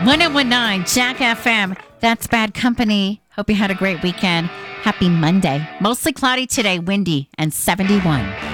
1019 Jack FM. That's Bad Company. Hope you had a great weekend. Happy Monday. Mostly cloudy today, windy, and 71.